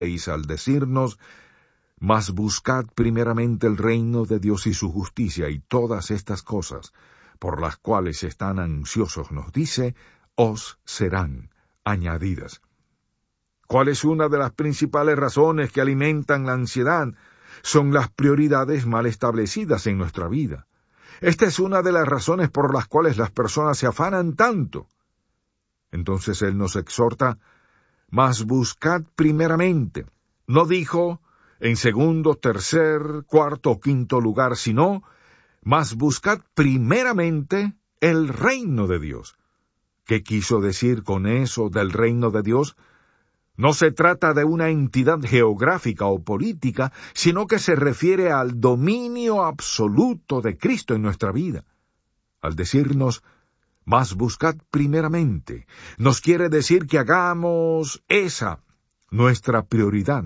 al decirnos: mas buscad primeramente el reino de Dios y su justicia, y todas estas cosas, por las cuales están ansiosos, nos dice, os serán añadidas. ¿Cuál es una de las principales razones que alimentan la ansiedad? Son las prioridades mal establecidas en nuestra vida. Esta es una de las razones por las cuales las personas se afanan tanto. Entonces Él nos exhorta: mas buscad primeramente. No dijo en segundo, tercer, cuarto o quinto lugar, sino: mas buscad primeramente el reino de Dios. ¿Qué quiso decir con eso del reino de Dios? No se trata de una entidad geográfica o política, sino que se refiere al dominio absoluto de Cristo en nuestra vida. Al decirnos: mas buscad primeramente, nos quiere decir que hagamos esa nuestra prioridad.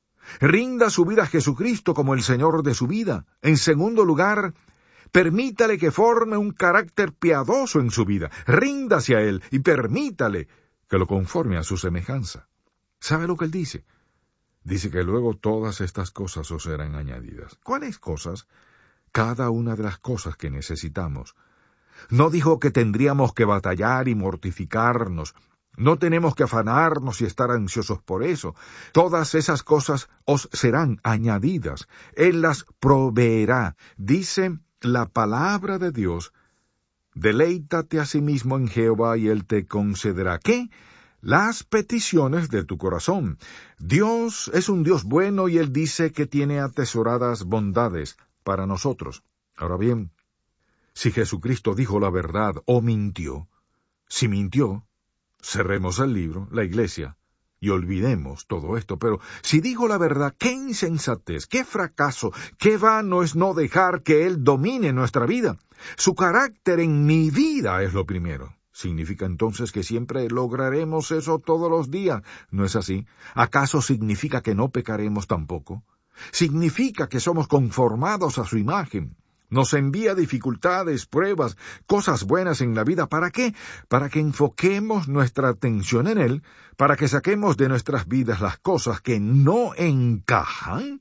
Rinda su vida a Jesucristo como el Señor de su vida. En segundo lugar, permítale que forme un carácter piadoso en su vida. Ríndase a Él y permítale que lo conforme a su semejanza. ¿Sabe lo que Él dice? Dice que luego todas estas cosas os serán añadidas. ¿Cuáles cosas? Cada una de las cosas que necesitamos. No dijo que tendríamos que batallar y mortificarnos. No tenemos que afanarnos y estar ansiosos por eso. Todas esas cosas os serán añadidas. Él las proveerá. Dice la palabra de Dios: deleítate a sí mismo en Jehová y Él te concederá. ¿Qué? Las peticiones de tu corazón. Dios es un Dios bueno y Él dice que tiene atesoradas bondades para nosotros. Ahora bien, si Jesucristo dijo la verdad o mintió, si mintió, cerremos el libro, la iglesia, y olvidemos todo esto. Pero si dijo la verdad, qué insensatez, qué fracaso, qué vano es no dejar que Él domine nuestra vida. Su carácter en mi vida es lo primero. ¿Significa entonces que siempre lograremos eso todos los días? ¿No es así? ¿Acaso significa que no pecaremos tampoco? ¿Significa que somos conformados a su imagen? Nos envía dificultades, pruebas, cosas buenas en la vida. ¿Para qué? Para que enfoquemos nuestra atención en Él, para que saquemos de nuestras vidas las cosas que no encajan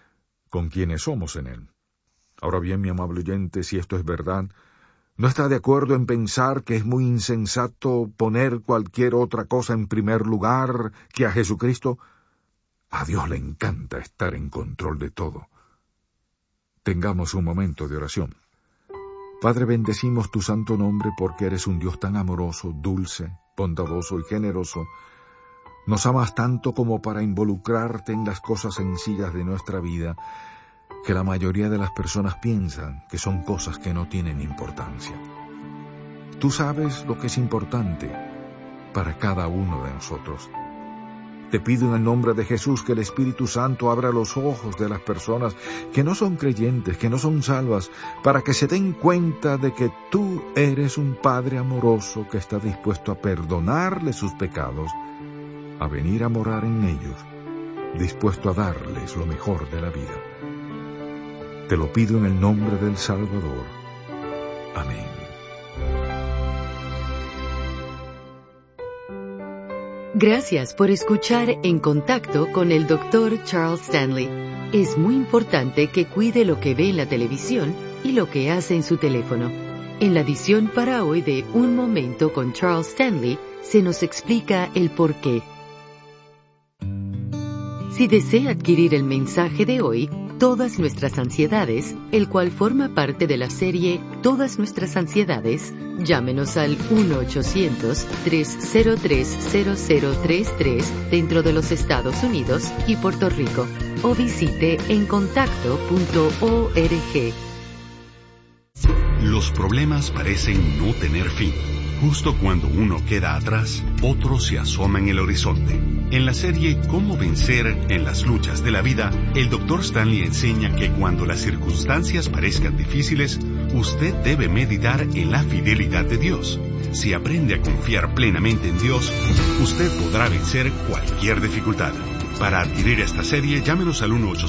con quienes somos en Él. Ahora bien, mi amable oyente, si esto es verdad, ¿no está de acuerdo en pensar que es muy insensato poner cualquier otra cosa en primer lugar que a Jesucristo? A Dios le encanta estar en control de todo. Tengamos un momento de oración. Padre, bendecimos tu santo nombre porque eres un Dios tan amoroso, dulce, bondadoso y generoso. Nos amas tanto como para involucrarte en las cosas sencillas de nuestra vida, que la mayoría de las personas piensan que son cosas que no tienen importancia. Tú sabes lo que es importante para cada uno de nosotros. Te pido en el nombre de Jesús que el Espíritu Santo abra los ojos de las personas que no son creyentes, que no son salvas, para que se den cuenta de que tú eres un Padre amoroso que está dispuesto a perdonarles sus pecados, a venir a morar en ellos, dispuesto a darles lo mejor de la vida. Te lo pido en el nombre del Salvador. Amén. Gracias por escuchar En Contacto con el Dr. Charles Stanley. Es muy importante que cuide lo que ve en la televisión y lo que hace en su teléfono. En la edición para hoy de Un Momento con Charles Stanley, se nos explica el porqué. Si desea adquirir el mensaje de hoy, Todas nuestras ansiedades, el cual forma parte de la serie Todas nuestras ansiedades, llámenos al 1-800-303-0033 dentro de los Estados Unidos y Puerto Rico, o visite encontacto.org. Los problemas parecen no tener fin. Justo cuando uno queda atrás, otro se asoma en el horizonte. En la serie Cómo vencer en las luchas de la vida, el Dr. Stanley enseña que cuando las circunstancias parezcan difíciles, usted debe meditar en la fidelidad de Dios. Si aprende a confiar plenamente en Dios, usted podrá vencer cualquier dificultad. Para adquirir esta serie, llámenos al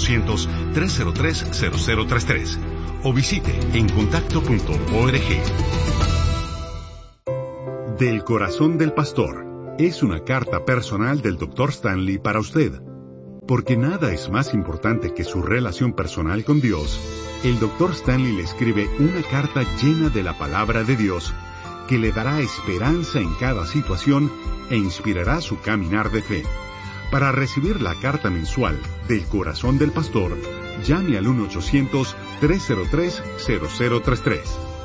1-800-303-0033 o visite encontacto.org. Del corazón del pastor es una carta personal del Dr. Stanley para usted. Porque nada es más importante que su relación personal con Dios, el Dr. Stanley le escribe una carta llena de la palabra de Dios que le dará esperanza en cada situación e inspirará su caminar de fe. Para recibir la carta mensual del Corazón del Pastor, llame al 1-800-303-0033.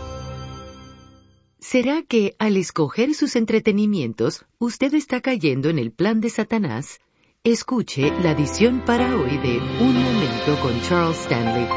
¿Será que al escoger sus entretenimientos, usted está cayendo en el plan de Satanás? Escuche la edición para hoy de Un Momento con Charles Stanley.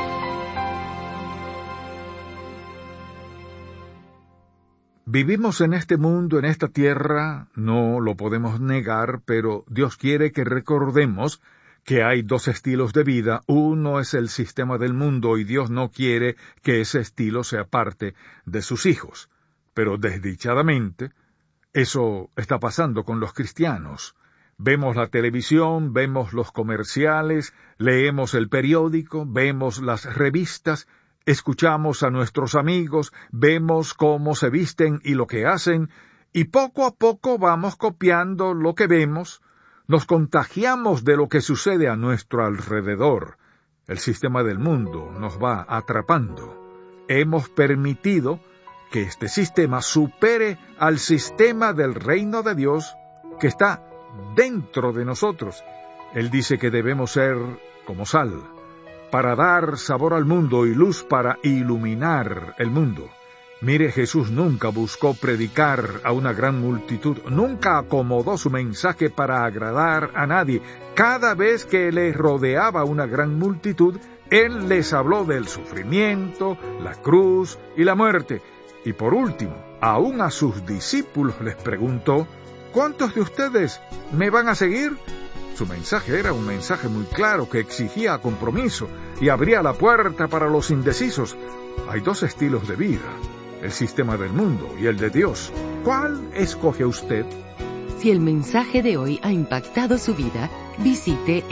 Vivimos en este mundo, en esta tierra, no lo podemos negar, pero Dios quiere que recordemos que hay dos estilos de vida. Uno es el sistema del mundo y Dios no quiere que ese estilo sea parte de sus hijos. Pero desdichadamente, eso está pasando con los cristianos. Vemos la televisión, vemos los comerciales, leemos el periódico, vemos las revistas, escuchamos a nuestros amigos, vemos cómo se visten y lo que hacen, y poco a poco vamos copiando lo que vemos, nos contagiamos de lo que sucede a nuestro alrededor. El sistema del mundo nos va atrapando. Hemos permitido que este sistema supere al sistema del reino de Dios que está dentro de nosotros. Él dice que debemos ser como sal, para dar sabor al mundo y luz para iluminar el mundo. Mire, Jesús nunca buscó predicar a una gran multitud, nunca acomodó su mensaje para agradar a nadie. Cada vez que le rodeaba una gran multitud, Él les habló del sufrimiento, la cruz y la muerte. Y por último, aún a sus discípulos les preguntó: ¿cuántos de ustedes me van a seguir? Su mensaje era un mensaje muy claro que exigía compromiso y abría la puerta para los indecisos. Hay dos estilos de vida, el sistema del mundo y el de Dios. ¿Cuál escoge usted? Si el mensaje de hoy ha impactado su vida, visite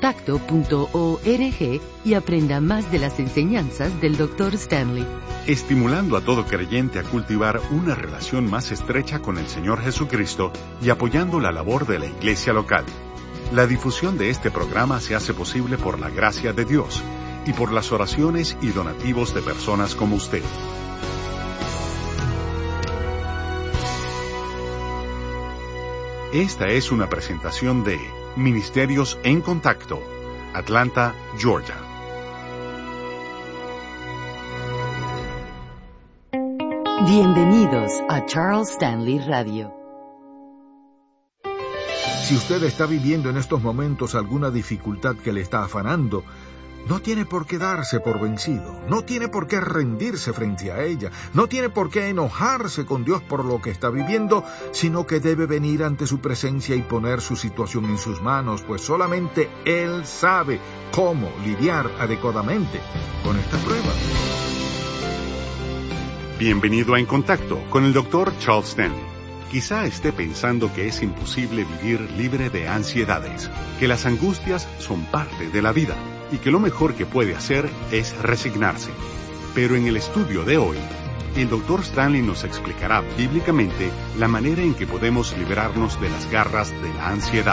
encontacto.org y aprenda más de las enseñanzas del Dr. Stanley. Estimulando a todo creyente a cultivar una relación más estrecha con el Señor Jesucristo y apoyando la labor de la iglesia local. La difusión de este programa se hace posible por la gracia de Dios y por las oraciones y donativos de personas como usted. Esta es una presentación de Ministerios en Contacto, Atlanta, Georgia. Bienvenidos a Charles Stanley Radio. Si usted está viviendo en estos momentos alguna dificultad que le está afanando, no tiene por qué darse por vencido, no tiene por qué rendirse frente a ella, no tiene por qué enojarse con Dios por lo que está viviendo, sino que debe venir ante su presencia y poner su situación en sus manos, pues solamente Él sabe cómo lidiar adecuadamente con esta prueba. Bienvenido a En Contacto con el Dr. Charles Stanley. Quizá esté pensando que es imposible vivir libre de ansiedades, que las angustias son parte de la vida y que lo mejor que puede hacer es resignarse. Pero en el estudio de hoy, el Dr. Stanley nos explicará bíblicamente la manera en que podemos librarnos de las garras de la ansiedad.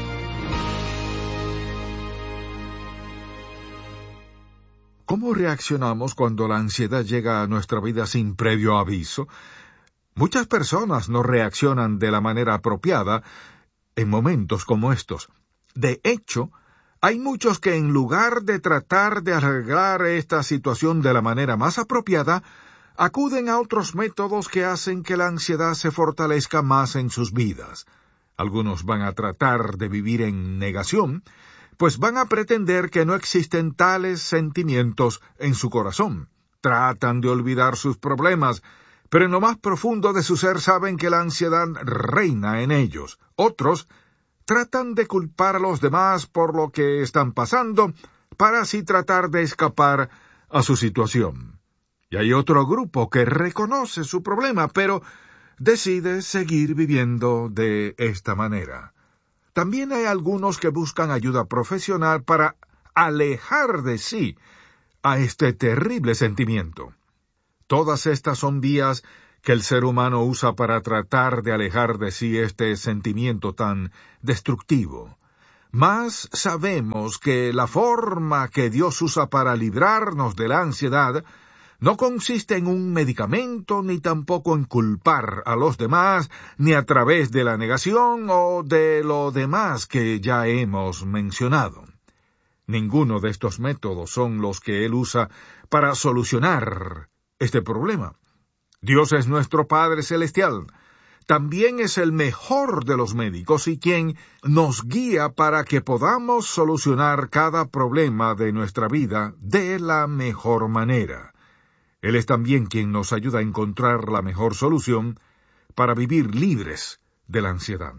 ¿Cómo reaccionamos cuando la ansiedad llega a nuestra vida sin previo aviso? Muchas personas no reaccionan de la manera apropiada en momentos como estos. De hecho, hay muchos que en lugar de tratar de arreglar esta situación de la manera más apropiada, acuden a otros métodos que hacen que la ansiedad se fortalezca más en sus vidas. Algunos van a tratar de vivir en negación, pues van a pretender que no existen tales sentimientos en su corazón. Tratan de olvidar sus problemas, pero en lo más profundo de su ser saben que la ansiedad reina en ellos. Otros tratan de culpar a los demás por lo que están pasando, para así tratar de escapar a su situación. Y hay otro grupo que reconoce su problema, pero decide seguir viviendo de esta manera. También hay algunos que buscan ayuda profesional para alejar de sí a este terrible sentimiento. Todas estas son vías que el ser humano usa para tratar de alejar de sí este sentimiento tan destructivo. Mas sabemos que la forma que Dios usa para librarnos de la ansiedad no consiste en un medicamento, ni tampoco en culpar a los demás, ni a través de la negación o de lo demás que ya hemos mencionado. Ninguno de estos métodos son los que Él usa para solucionar este problema. Dios es nuestro Padre Celestial. También es el mejor de los médicos y quien nos guía para que podamos solucionar cada problema de nuestra vida de la mejor manera. Él es también quien nos ayuda a encontrar la mejor solución para vivir libres de la ansiedad.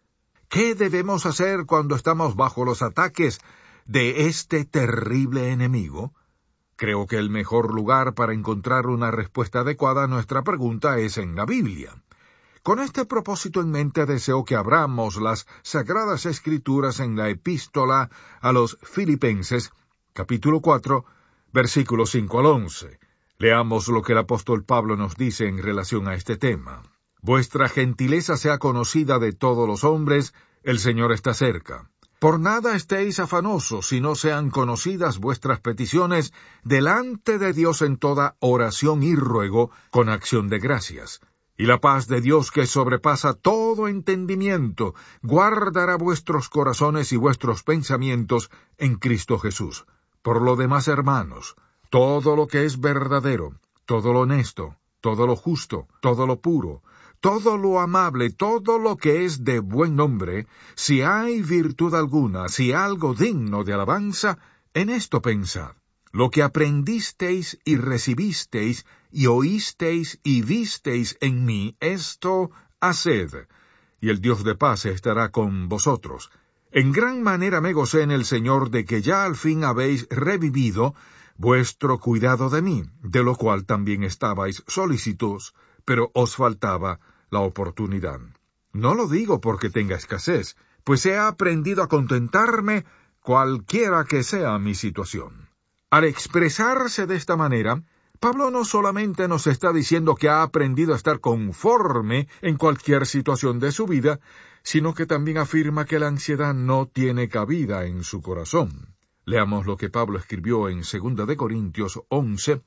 ¿Qué debemos hacer cuando estamos bajo los ataques de este terrible enemigo? Creo que el mejor lugar para encontrar una respuesta adecuada a nuestra pregunta es en la Biblia. Con este propósito en mente deseo que abramos las Sagradas Escrituras en la Epístola a los Filipenses, capítulo 4, versículos 5 al 11. Leamos lo que el apóstol Pablo nos dice en relación a este tema. Vuestra gentileza sea conocida de todos los hombres, el Señor está cerca. Por nada estéis afanosos, si no sean conocidas vuestras peticiones delante de Dios en toda oración y ruego, con acción de gracias. Y la paz de Dios, que sobrepasa todo entendimiento, guardará vuestros corazones y vuestros pensamientos en Cristo Jesús. Por lo demás, hermanos, todo lo que es verdadero, todo lo honesto, todo lo justo, todo lo puro, todo lo amable, todo lo que es de buen nombre, si hay virtud alguna, si algo digno de alabanza, en esto pensad. Lo que aprendisteis y recibisteis y oísteis y visteis en mí, esto haced, y el Dios de paz estará con vosotros. En gran manera me gocé en el Señor de que ya al fin habéis revivido vuestro cuidado de mí, de lo cual también estabais solícitos, pero os faltaba la oportunidad. No lo digo porque tenga escasez, pues he aprendido a contentarme cualquiera que sea mi situación. Al expresarse de esta manera, Pablo no solamente nos está diciendo que ha aprendido a estar conforme en cualquier situación de su vida, sino que también afirma que la ansiedad no tiene cabida en su corazón. Leamos lo que Pablo escribió en 2 de Corintios 11,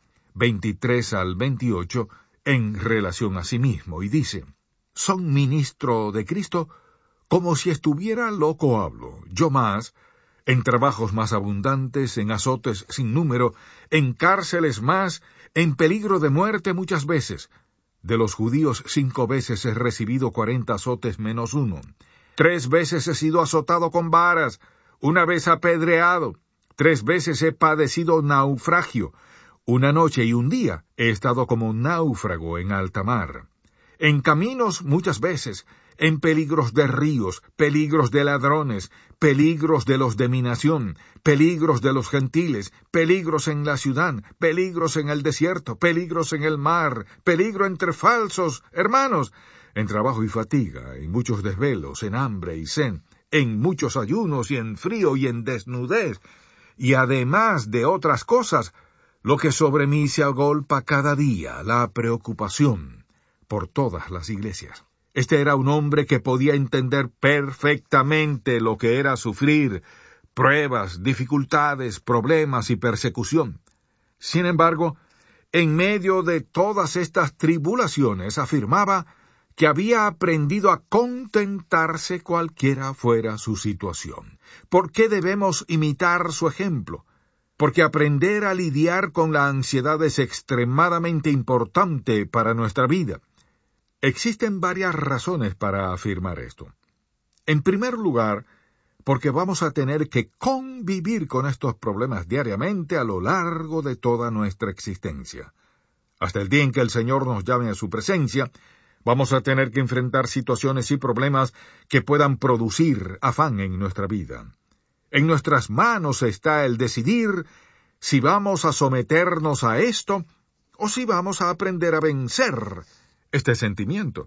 23 al 28, en relación a sí mismo, y dice: «Son ministro de Cristo, como si estuviera loco hablo, yo más, en trabajos más abundantes, en azotes sin número, en cárceles más, en peligro de muerte muchas veces. De los judíos 5 veces he recibido 40 azotes menos 1. 3 veces he sido azotado con varas, 1 vez apedreado, 3 veces he padecido naufragio, 1 noche y 1 día he estado como náufrago en alta mar. En caminos muchas veces, en peligros de ríos, peligros de ladrones, peligros de los de mi nación, peligros de los gentiles, peligros en la ciudad, peligros en el desierto, peligros en el mar, peligro entre falsos hermanos, en trabajo y fatiga, en muchos desvelos, en hambre y sed, en muchos ayunos y en frío y en desnudez, y además de otras cosas, lo que sobre mí se agolpa cada día, la preocupación por todas las iglesias». Este era un hombre que podía entender perfectamente lo que era sufrir pruebas, dificultades, problemas y persecución. Sin embargo, en medio de todas estas tribulaciones afirmaba que había aprendido a contentarse cualquiera fuera su situación. ¿Por qué debemos imitar su ejemplo? Porque aprender a lidiar con la ansiedad es extremadamente importante para nuestra vida. Existen varias razones para afirmar esto. En primer lugar, porque vamos a tener que convivir con estos problemas diariamente a lo largo de toda nuestra existencia. Hasta el día en que el Señor nos llame a su presencia, vamos a tener que enfrentar situaciones y problemas que puedan producir afán en nuestra vida. En nuestras manos está el decidir si vamos a someternos a esto o si vamos a aprender a vencer este sentimiento.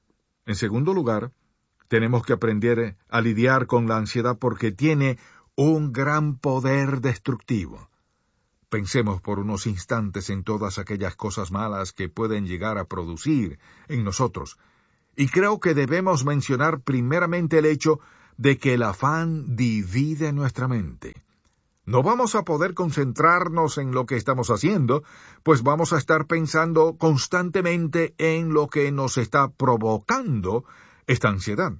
En segundo lugar, tenemos que aprender a lidiar con la ansiedad porque tiene un gran poder destructivo. Pensemos por unos instantes en todas aquellas cosas malas que pueden llegar a producir en nosotros. Y creo que debemos mencionar primeramente el hecho de que el afán divide nuestra mente. No vamos a poder concentrarnos en lo que estamos haciendo, pues vamos a estar pensando constantemente en lo que nos está provocando esta ansiedad.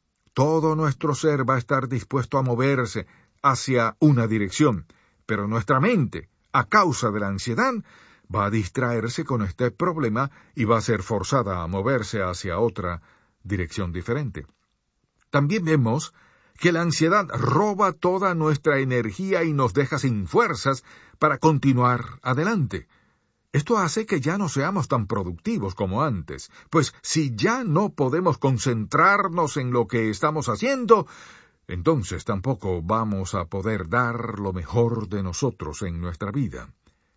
Todo nuestro ser va a estar dispuesto a moverse hacia una dirección, pero nuestra mente, a causa de la ansiedad, va a distraerse con este problema y va a ser forzada a moverse hacia otra dirección diferente. También vemos que la ansiedad roba toda nuestra energía y nos deja sin fuerzas para continuar adelante. Esto hace que ya no seamos tan productivos como antes, pues si ya no podemos concentrarnos en lo que estamos haciendo, entonces tampoco vamos a poder dar lo mejor de nosotros en nuestra vida.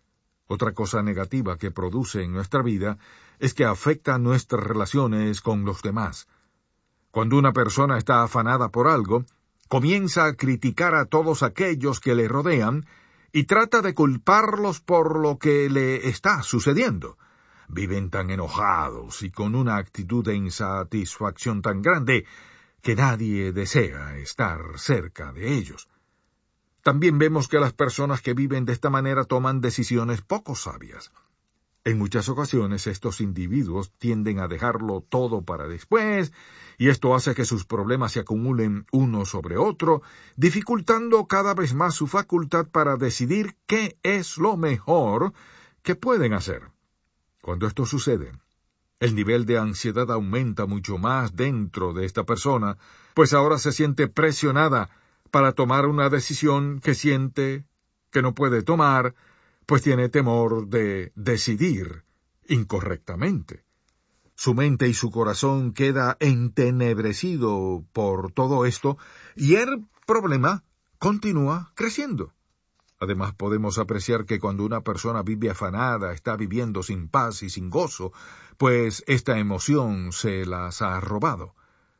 Otra cosa negativa que produce en nuestra vida es que afecta nuestras relaciones con los demás. Cuando una persona está afanada por algo, comienza a criticar a todos aquellos que le rodean y trata de culparlos por lo que le está sucediendo. Viven tan enojados y con una actitud de insatisfacción tan grande que nadie desea estar cerca de ellos. También vemos que las personas que viven de esta manera toman decisiones poco sabias. En muchas ocasiones estos individuos tienden a dejarlo todo para después, y esto hace que sus problemas se acumulen uno sobre otro, dificultando cada vez más su facultad para decidir qué es lo mejor que pueden hacer. Cuando esto sucede, el nivel de ansiedad aumenta mucho más dentro de esta persona, pues ahora se siente presionada para tomar una decisión que siente que no puede tomar, pues tiene temor de decidir incorrectamente. Su mente y su corazón queda entenebrecido por todo esto, y el problema continúa creciendo. Además, podemos apreciar que cuando una persona vive afanada, está viviendo sin paz y sin gozo, pues esta emoción se las ha robado.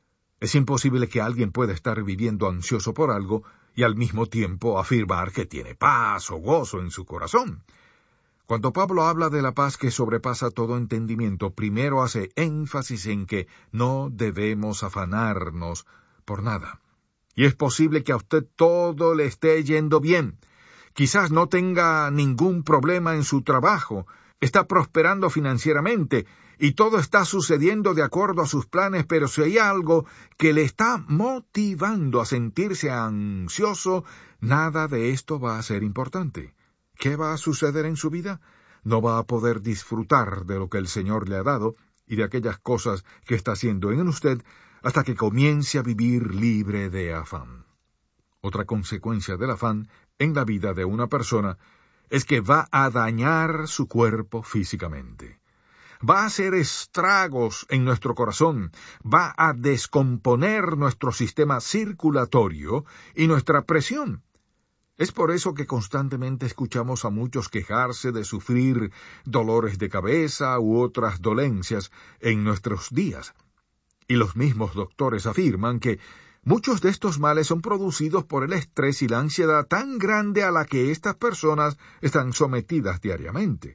Es imposible que alguien pueda estar viviendo ansioso por algo y al mismo tiempo afirmar que tiene paz o gozo en su corazón. Cuando Pablo habla de la paz que sobrepasa todo entendimiento, primero hace énfasis en que no debemos afanarnos por nada. Y es posible que a usted todo le esté yendo bien. Quizás no tenga ningún problema en su trabajo, está prosperando financieramente, y todo está sucediendo de acuerdo a sus planes, pero si hay algo que le está motivando a sentirse ansioso, nada de esto va a ser importante. ¿Qué va a suceder en su vida? No va a poder disfrutar de lo que el Señor le ha dado y de aquellas cosas que está haciendo en usted hasta que comience a vivir libre de afán. Otra consecuencia del afán en la vida de una persona es que va a dañar su cuerpo físicamente. Va a hacer estragos en nuestro corazón, va a descomponer nuestro sistema circulatorio y nuestra presión. Es por eso que constantemente escuchamos a muchos quejarse de sufrir dolores de cabeza u otras dolencias en nuestros días. Y los mismos doctores afirman que muchos de estos males son producidos por el estrés y la ansiedad tan grande a la que estas personas están sometidas diariamente.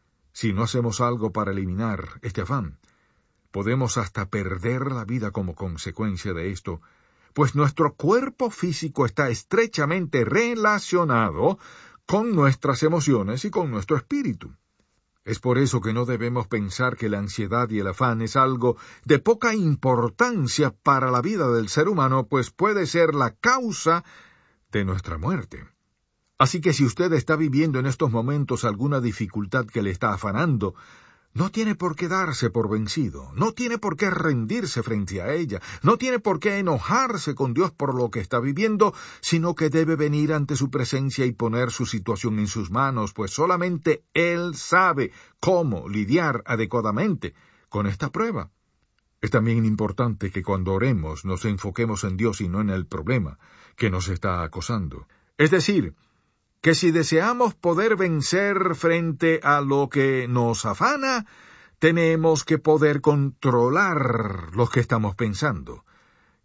Si no hacemos algo para eliminar este afán, podemos hasta perder la vida como consecuencia de esto, pues nuestro cuerpo físico está estrechamente relacionado con nuestras emociones y con nuestro espíritu. Es por eso que no debemos pensar que la ansiedad y el afán es algo de poca importancia para la vida del ser humano, pues puede ser la causa de nuestra muerte. Así que si usted está viviendo en estos momentos alguna dificultad que le está afanando, no tiene por qué darse por vencido, no tiene por qué rendirse frente a ella, no tiene por qué enojarse con Dios por lo que está viviendo, sino que debe venir ante su presencia y poner su situación en sus manos, pues solamente Él sabe cómo lidiar adecuadamente con esta prueba. Es también importante que cuando oremos nos enfoquemos en Dios y no en el problema que nos está acosando. Es decir, que si deseamos poder vencer frente a lo que nos afana, tenemos que poder controlar lo que estamos pensando.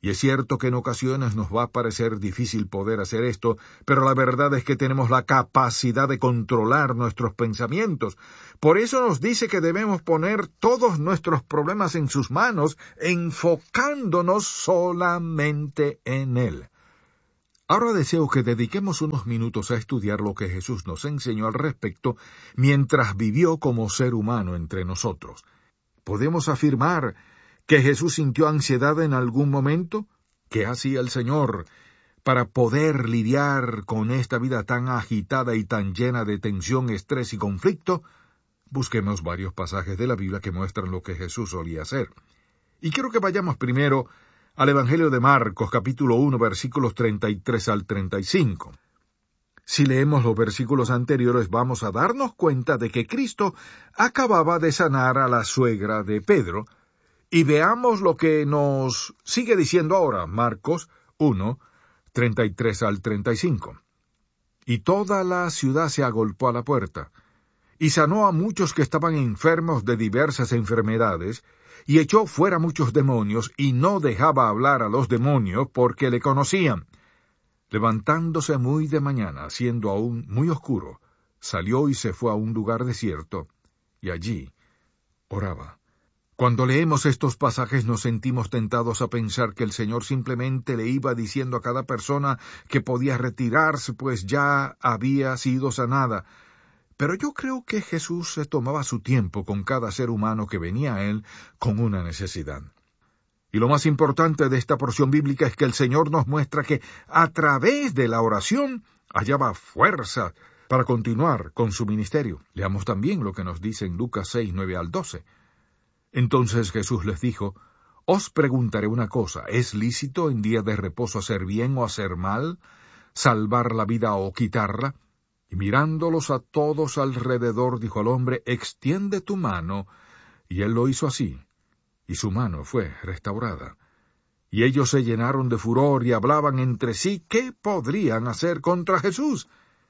Y es cierto que en ocasiones nos va a parecer difícil poder hacer esto, pero la verdad es que tenemos la capacidad de controlar nuestros pensamientos. Por eso nos dice que debemos poner todos nuestros problemas en sus manos, enfocándonos solamente en Él. Ahora deseo que dediquemos unos minutos a estudiar lo que Jesús nos enseñó al respecto mientras vivió como ser humano entre nosotros. ¿Podemos afirmar que Jesús sintió ansiedad en algún momento? ¿Qué hacía el Señor para poder lidiar con esta vida tan agitada y tan llena de tensión, estrés y conflicto? Busquemos varios pasajes de la Biblia que muestran lo que Jesús solía hacer. Y quiero que vayamos primero al Evangelio de Marcos, capítulo 1, versículos 33 al 35. Si leemos los versículos anteriores, vamos a darnos cuenta de que Cristo acababa de sanar a la suegra de Pedro. Y veamos lo que nos sigue diciendo ahora, Marcos 1, 33 al 35. Y toda la ciudad se agolpó a la puerta, y sanó a muchos que estaban enfermos de diversas enfermedades, y echó fuera muchos demonios, y no dejaba hablar a los demonios, porque le conocían. Levantándose muy de mañana, siendo aún muy oscuro, salió y se fue a un lugar desierto, y allí oraba. Cuando leemos estos pasajes nos sentimos tentados a pensar que el Señor simplemente le iba diciendo a cada persona que podía retirarse, pues ya había sido sanada. Pero yo creo que Jesús se tomaba su tiempo con cada ser humano que venía a Él con una necesidad. Y lo más importante de esta porción bíblica es que el Señor nos muestra que a través de la oración hallaba fuerza para continuar con su ministerio. Leamos también lo que nos dice en Lucas 6, 9 al 12. Entonces Jesús les dijo, «Os preguntaré una cosa, ¿es lícito en día de reposo hacer bien o hacer mal, salvar la vida o quitarla?» Y mirándolos a todos alrededor, dijo al hombre, «Extiende tu mano». Y él lo hizo así, y su mano fue restaurada. Y ellos se llenaron de furor y hablaban entre sí qué podrían hacer contra Jesús.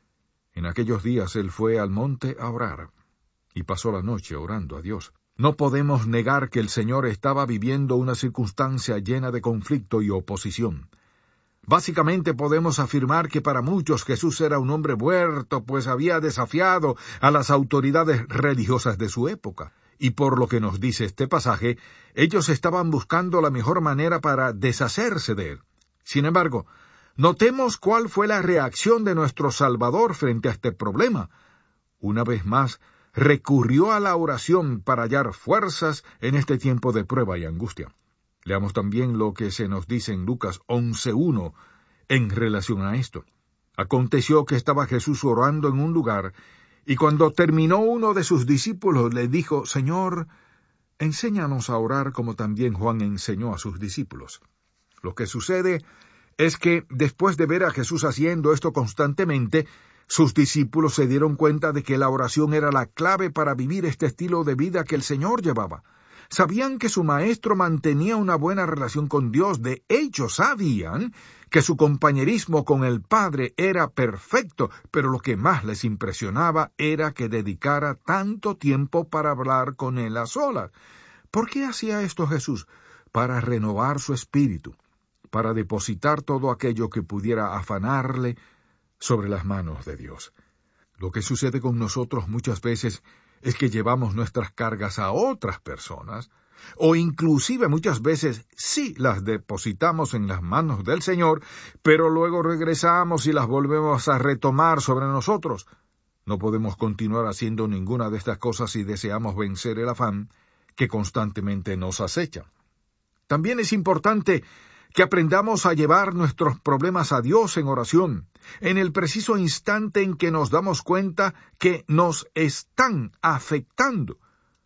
En aquellos días él fue al monte a orar, y pasó la noche orando a Dios. No podemos negar que el Señor estaba viviendo una circunstancia llena de conflicto y oposición. Básicamente podemos afirmar que para muchos Jesús era un hombre muerto, pues había desafiado a las autoridades religiosas de su época. Y por lo que nos dice este pasaje, ellos estaban buscando la mejor manera para deshacerse de él. Sin embargo, notemos cuál fue la reacción de nuestro Salvador frente a este problema. Una vez más, recurrió a la oración para hallar fuerzas en este tiempo de prueba y angustia. Leamos también lo que se nos dice en Lucas 11:1 en relación a esto. Aconteció que estaba Jesús orando en un lugar, y cuando terminó uno de sus discípulos le dijo, «Señor, enséñanos a orar como también Juan enseñó a sus discípulos». Lo que sucede es que después de ver a Jesús haciendo esto constantemente, sus discípulos se dieron cuenta de que la oración era la clave para vivir este estilo de vida que el Señor llevaba. Sabían que su maestro mantenía una buena relación con Dios. De hecho, sabían que su compañerismo con el Padre era perfecto, pero lo que más les impresionaba era que dedicara tanto tiempo para hablar con Él a solas. ¿Por qué hacía esto Jesús? Para renovar su espíritu, para depositar todo aquello que pudiera afanarle sobre las manos de Dios. Lo que sucede con nosotros muchas veces es que llevamos nuestras cargas a otras personas, o inclusive muchas veces sí las depositamos en las manos del Señor, pero luego regresamos y las volvemos a retomar sobre nosotros. No podemos continuar haciendo ninguna de estas cosas si deseamos vencer el afán que constantemente nos acecha. También es importante que aprendamos a llevar nuestros problemas a Dios en oración, en el preciso instante en que nos damos cuenta que nos están afectando.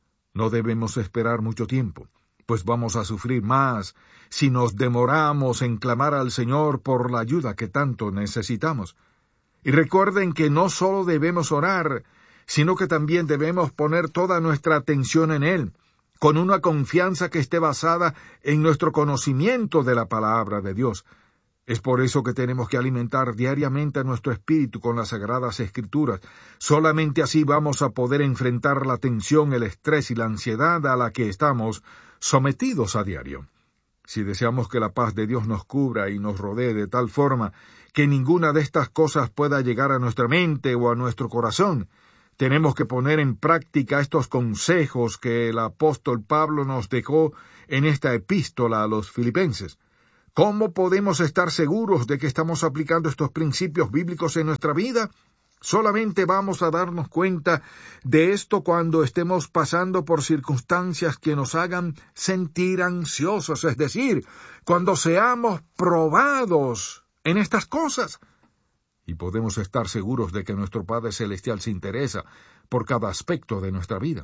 No debemos esperar mucho tiempo, pues vamos a sufrir más si nos demoramos en clamar al Señor por la ayuda que tanto necesitamos. Y recuerden que no solo debemos orar, sino que también debemos poner toda nuestra atención en Él, con una confianza que esté basada en nuestro conocimiento de la palabra de Dios. Es por eso que tenemos que alimentar diariamente a nuestro espíritu con las Sagradas Escrituras. Solamente así vamos a poder enfrentar la tensión, el estrés y la ansiedad a la que estamos sometidos a diario. Si deseamos que la paz de Dios nos cubra y nos rodee de tal forma que ninguna de estas cosas pueda llegar a nuestra mente o a nuestro corazón, tenemos que poner en práctica estos consejos que el apóstol Pablo nos dejó en esta epístola a los Filipenses. ¿Cómo podemos estar seguros de que estamos aplicando estos principios bíblicos en nuestra vida? Solamente vamos a darnos cuenta de esto cuando estemos pasando por circunstancias que nos hagan sentir ansiosos, es decir, cuando seamos probados en estas cosas. Y podemos estar seguros de que nuestro Padre Celestial se interesa por cada aspecto de nuestra vida.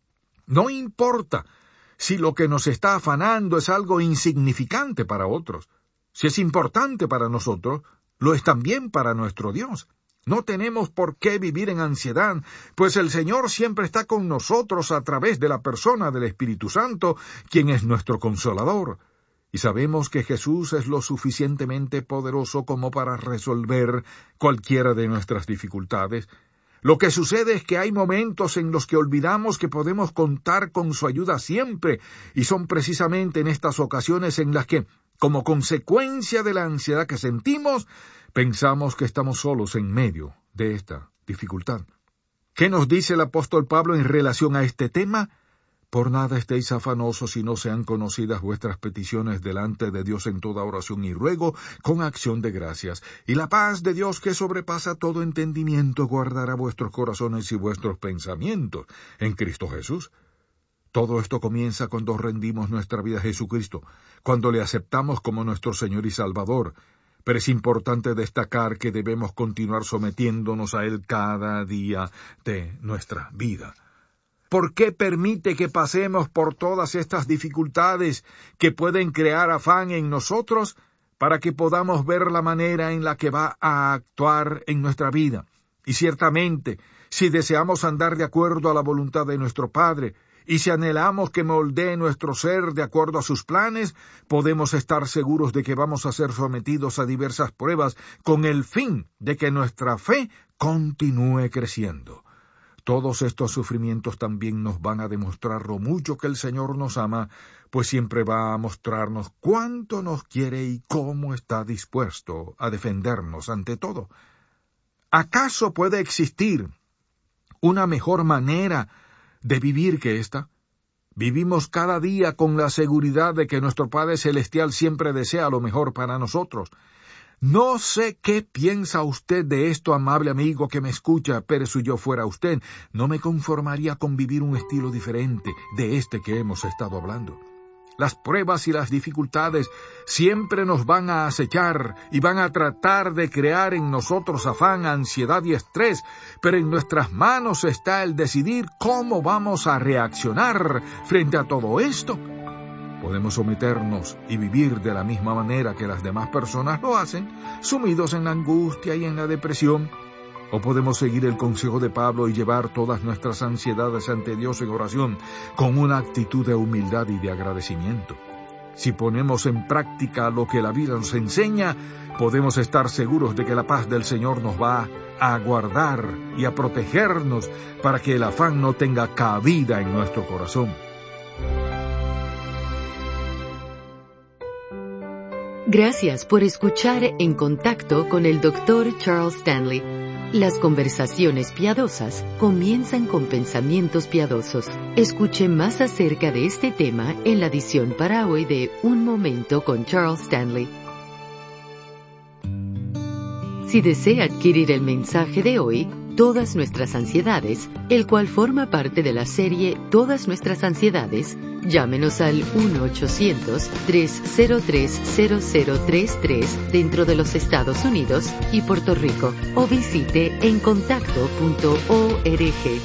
No importa si lo que nos está afanando es algo insignificante para otros. Si es importante para nosotros, lo es también para nuestro Dios. No tenemos por qué vivir en ansiedad, pues el Señor siempre está con nosotros a través de la persona del Espíritu Santo, quien es nuestro Consolador. Y sabemos que Jesús es lo suficientemente poderoso como para resolver cualquiera de nuestras dificultades. Lo que sucede es que hay momentos en los que olvidamos que podemos contar con su ayuda siempre, y son precisamente en estas ocasiones en las que, como consecuencia de la ansiedad que sentimos, pensamos que estamos solos en medio de esta dificultad. ¿Qué nos dice el apóstol Pablo en relación a este tema? Por nada estéis afanosos si no sean conocidas vuestras peticiones delante de Dios en toda oración y ruego, con acción de gracias. Y la paz de Dios, que sobrepasa todo entendimiento, guardará vuestros corazones y vuestros pensamientos en Cristo Jesús. Todo esto comienza cuando rendimos nuestra vida a Jesucristo, cuando le aceptamos como nuestro Señor y Salvador. Pero es importante destacar que debemos continuar sometiéndonos a Él cada día de nuestra vida. ¿Por qué permite que pasemos por todas estas dificultades que pueden crear afán en nosotros? Para que podamos ver la manera en la que va a actuar en nuestra vida. Y ciertamente, si deseamos andar de acuerdo a la voluntad de nuestro Padre, y si anhelamos que moldee nuestro ser de acuerdo a sus planes, podemos estar seguros de que vamos a ser sometidos a diversas pruebas con el fin de que nuestra fe continúe creciendo. Todos estos sufrimientos también nos van a demostrar lo mucho que el Señor nos ama, pues siempre va a mostrarnos cuánto nos quiere y cómo está dispuesto a defendernos ante todo. ¿Acaso puede existir una mejor manera de vivir que esta? Vivimos cada día con la seguridad de que nuestro Padre Celestial siempre desea lo mejor para nosotros. No sé qué piensa usted de esto, amable amigo que me escucha, pero si yo fuera usted, no me conformaría con vivir un estilo diferente de este que hemos estado hablando. Las pruebas y las dificultades siempre nos van a acechar y van a tratar de crear en nosotros afán, ansiedad y estrés, pero en nuestras manos está el decidir cómo vamos a reaccionar frente a todo esto. Podemos someternos y vivir de la misma manera que las demás personas lo hacen, sumidos en la angustia y en la depresión, o podemos seguir el consejo de Pablo y llevar todas nuestras ansiedades ante Dios en oración con una actitud de humildad y de agradecimiento. Si ponemos en práctica lo que la vida nos enseña, podemos estar seguros de que la paz del Señor nos va a guardar y a protegernos para que el afán no tenga cabida en nuestro corazón. Gracias por escuchar En Contacto con el Dr. Charles Stanley. Las conversaciones piadosas comienzan con pensamientos piadosos. Escuche más acerca de este tema en la edición para hoy de Un Momento con Charles Stanley. Si desea adquirir el mensaje de hoy, Todas Nuestras Ansiedades, el cual forma parte de la serie Todas Nuestras Ansiedades, llámenos al 1-800-303-0033 dentro de los Estados Unidos y Puerto Rico, o visite encontacto.org.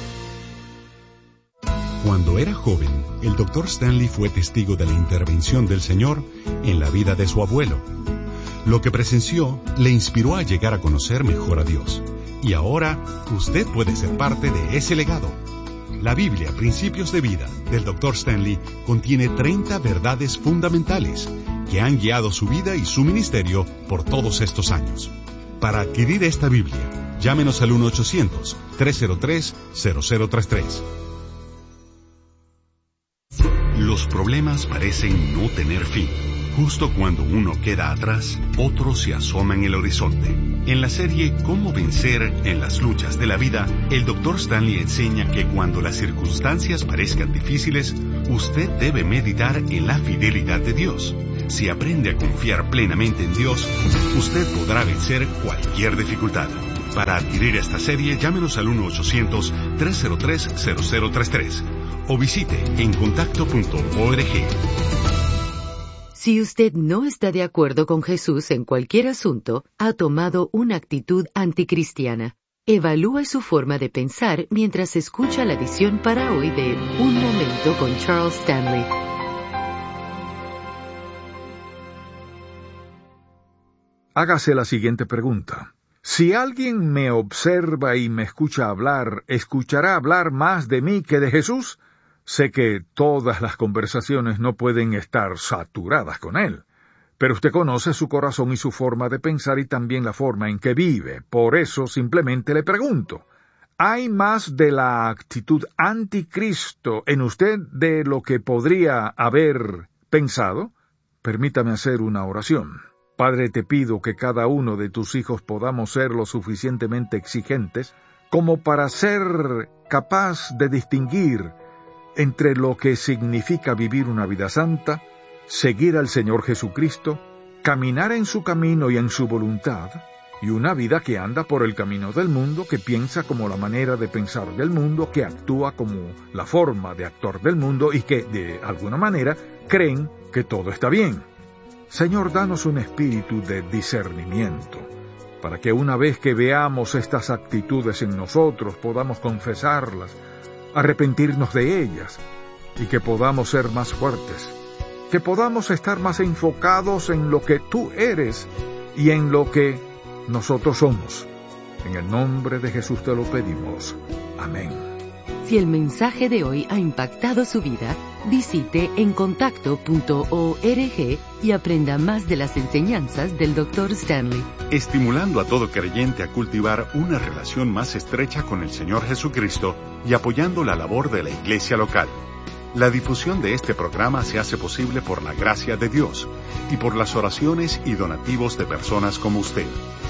Cuando era joven, el Dr. Stanley fue testigo de la intervención del Señor en la vida de su abuelo. Lo que presenció le inspiró a llegar a conocer mejor a Dios. Y ahora, usted puede ser parte de ese legado. La Biblia, Principios de Vida, del Dr. Stanley, contiene 30 verdades fundamentales que han guiado su vida y su ministerio por todos estos años. Para adquirir esta Biblia, llámenos al 1-800-303-0033. Los problemas parecen no tener fin. Justo cuando uno queda atrás, otro se asoma en el horizonte. En la serie Cómo vencer en las luchas de la vida, el Dr. Stanley enseña que cuando las circunstancias parezcan difíciles, usted debe meditar en la fidelidad de Dios. Si aprende a confiar plenamente en Dios, usted podrá vencer cualquier dificultad. Para adquirir esta serie, llámenos al 1-800-303-0033 o visite encontacto.org. Si usted no está de acuerdo con Jesús en cualquier asunto, ha tomado una actitud anticristiana. Evalúe su forma de pensar mientras escucha la edición para hoy de Un Momento con Charles Stanley. Hágase la siguiente pregunta. Si alguien me observa y me escucha hablar, ¿escuchará hablar más de mí que de Jesús? Sé que todas las conversaciones no pueden estar saturadas con él, pero usted conoce su corazón y su forma de pensar y también la forma en que vive. Por eso simplemente le pregunto, ¿hay más de la actitud anticristo en usted de lo que podría haber pensado? Permítame hacer una oración. Padre, te pido que cada uno de tus hijos podamos ser lo suficientemente exigentes como para ser capaz de distinguir entre lo que significa vivir una vida santa, seguir al Señor Jesucristo, caminar en su camino y en su voluntad, y una vida que anda por el camino del mundo, que piensa como la manera de pensar del mundo, que actúa como la forma de actuar del mundo y que, de alguna manera, creen que todo está bien. Señor, danos un espíritu de discernimiento, para que una vez que veamos estas actitudes en nosotros podamos confesarlas, arrepentirnos de ellas, y que podamos ser más fuertes, que podamos estar más enfocados en lo que tú eres y en lo que nosotros somos. En el nombre de Jesús te lo pedimos. Amén. Si el mensaje de hoy ha impactado su vida, visite encontacto.org y aprenda más de las enseñanzas del Dr. Stanley. Estimulando a todo creyente a cultivar una relación más estrecha con el Señor Jesucristo y apoyando la labor de la iglesia local. La difusión de este programa se hace posible por la gracia de Dios y por las oraciones y donativos de personas como usted.